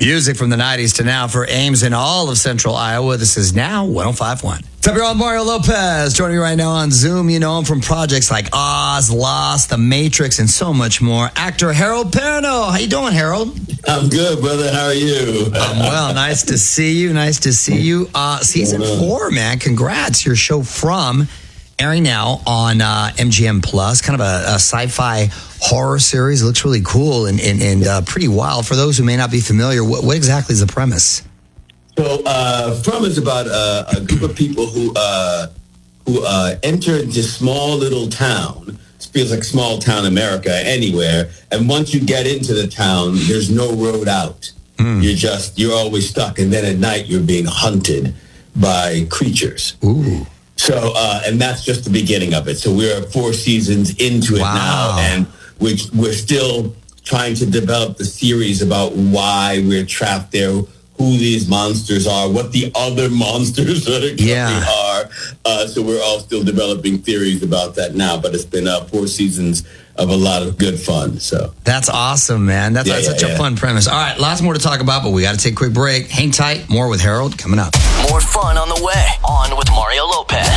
Music from the 90s to now for Ames in all of central Iowa. This is Now 105.1. What's up, you're on Mario Lopez. Joining me right now on Zoom. You know him from projects like Oz, Lost, The Matrix, and so much more. Actor Harold Perrineau. How you doing, Harold? I'm good, brother. How are you? Well, nice to see you. Nice to see you. Season 4, man. Congrats. Your show From, airing now on MGM Plus. Kind of a sci-fi horror series. It looks really cool and pretty wild. For those who may not be familiar, what exactly is the premise? So, From is about a group of people who enter this small little town. It feels like small town America anywhere. And once you get into the town, there's no road out. You're always stuck. And then at night, you're being hunted by creatures. Ooh. So, and that's just the beginning of it. So we're 4 seasons into it now, and we're still trying to develop the series about why we're trapped there, who these monsters are, what the other monsters are. So we're all still developing theories about that now, but it's been 4 seasons of a lot of good fun. So that's awesome, man. That's such a fun premise. All right, lots more to talk about, but we got to take a quick break. Hang tight. More with Harold coming up. More fun on the way. On with Mario Lopez.